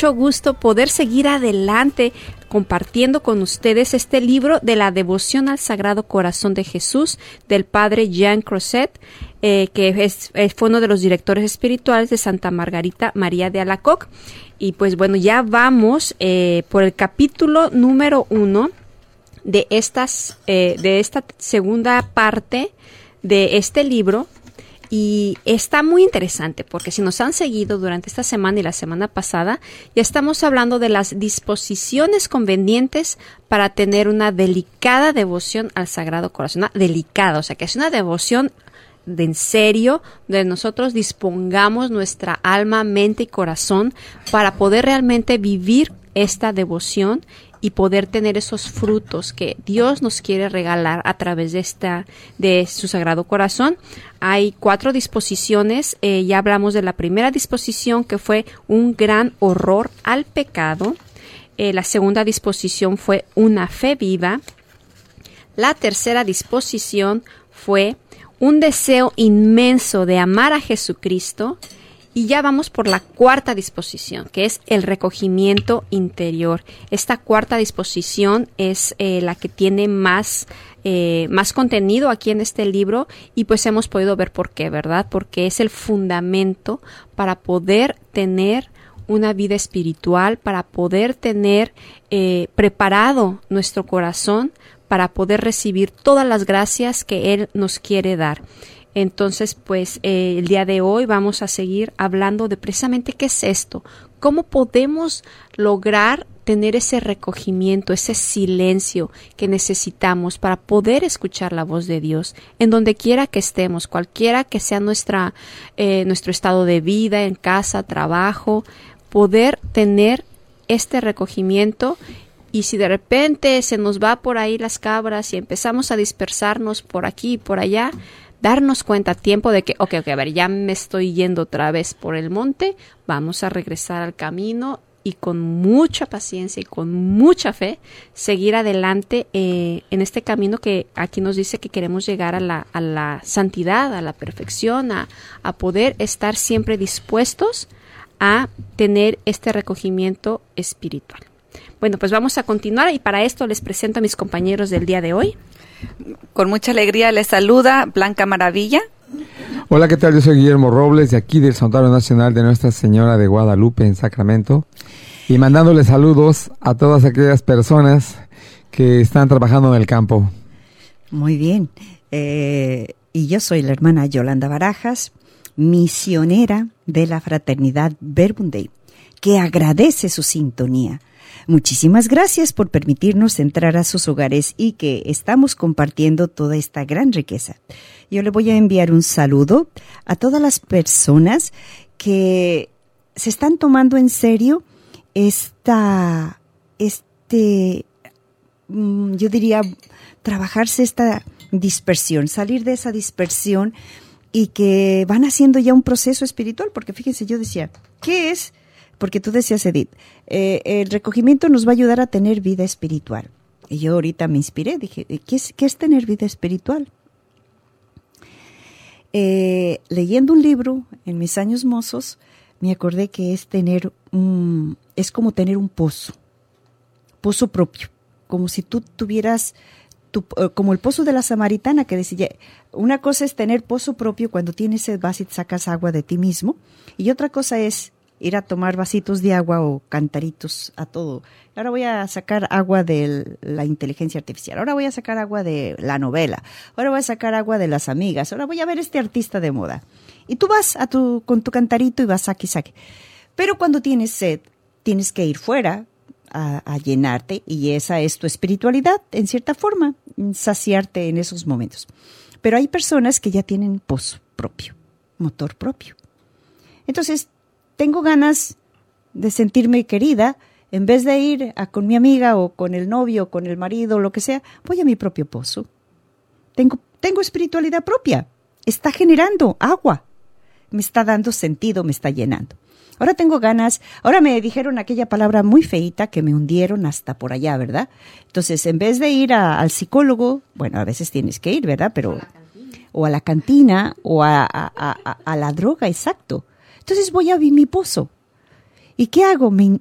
mucho gusto poder seguir adelante compartiendo con ustedes este libro de la devoción al Sagrado Corazón de Jesús del Padre Jean Crozet, que fue uno de los directores espirituales de Santa Margarita María de Alacoque. Y pues bueno, ya vamos por el capítulo número 1 de esta segunda parte de este libro. Y está muy interesante porque si nos han seguido durante esta semana y la semana pasada, ya estamos hablando de las disposiciones convenientes para tener una delicada devoción al Sagrado Corazón. Una delicada, o sea, que es una devoción de en serio, de nosotros dispongamos nuestra alma, mente y corazón para poder realmente vivir esta devoción y poder tener esos frutos que Dios nos quiere regalar a través de su Sagrado Corazón. Hay 4 disposiciones. Ya hablamos de la primera disposición, que fue un gran horror al pecado. La segunda disposición fue una fe viva. La tercera disposición fue un deseo inmenso de amar a Jesucristo. Y ya vamos por la cuarta disposición, que es el recogimiento interior. Esta cuarta disposición es la que tiene más contenido aquí en este libro, y pues hemos podido ver por qué, ¿verdad? Porque es el fundamento para poder tener una vida espiritual, para poder tener preparado nuestro corazón para poder recibir todas las gracias que Él nos quiere dar. Entonces, pues el día de hoy vamos a seguir hablando de precisamente qué es esto, cómo podemos lograr tener ese recogimiento, ese silencio que necesitamos para poder escuchar la voz de Dios en donde quiera que estemos, cualquiera que sea nuestro estado de vida, en casa, trabajo, poder tener este recogimiento. Y si de repente se nos va por ahí las cabras y empezamos a dispersarnos por aquí y por allá, darnos cuenta a tiempo de que, ok, a ver, ya me estoy yendo otra vez por el monte, vamos a regresar al camino y con mucha paciencia y con mucha fe seguir adelante en este camino que aquí nos dice que queremos llegar a la santidad, a la perfección, a poder estar siempre dispuestos a tener este recogimiento espiritual. Bueno, pues vamos a continuar y para esto les presento a mis compañeros del día de hoy. Con mucha alegría les saluda Blanca Maravilla. Hola, ¿qué tal? Yo soy Guillermo Robles, de aquí del Santuario Nacional de Nuestra Señora de Guadalupe en Sacramento, y mandándole saludos a todas aquellas personas que están trabajando en el campo. Muy bien. Y yo soy la hermana Yolanda Barajas, misionera de la Fraternidad Verbum Dei, que agradece su sintonía. Muchísimas gracias por permitirnos entrar a sus hogares y que estamos compartiendo toda esta gran riqueza. Yo le voy a enviar un saludo a todas las personas que se están tomando en serio yo diría, trabajarse esta dispersión, salir de esa dispersión y que van haciendo ya un proceso espiritual, porque fíjense, yo decía, ¿qué es? Porque tú decías, Edith, el recogimiento nos va a ayudar a tener vida espiritual. Y yo ahorita me inspiré, dije, ¿qué es tener vida espiritual? Leyendo un libro en mis años mozos, me acordé que es como tener un pozo propio, como si tú tuvieras, como el pozo de la Samaritana, que decía, una cosa es tener pozo propio cuando tienes sed, vas y sacas agua de ti mismo, y otra cosa es ir a tomar vasitos de agua o cantaritos a todo. Ahora voy a sacar agua de la inteligencia artificial. Ahora voy a sacar agua de la novela. Ahora voy a sacar agua de las amigas. Ahora voy a ver este artista de moda. Y tú vas con tu cantarito y vas saque. Pero cuando tienes sed, tienes que ir fuera a llenarte, y esa es tu espiritualidad, en cierta forma, saciarte en esos momentos. Pero hay personas que ya tienen pozo propio, motor propio. Entonces, tengo ganas de sentirme querida, en vez de ir con mi amiga o con el novio o con el marido o lo que sea, voy a mi propio pozo. Tengo espiritualidad propia, está generando agua, me está dando sentido, me está llenando. Ahora tengo ganas, ahora me dijeron aquella palabra muy feíta que me hundieron hasta por allá, ¿verdad? Entonces, en vez de ir al psicólogo, bueno, a veces tienes que ir, ¿verdad? Pero o a la cantina o a la droga, exacto. Entonces voy a mi pozo. ¿Y qué hago? Me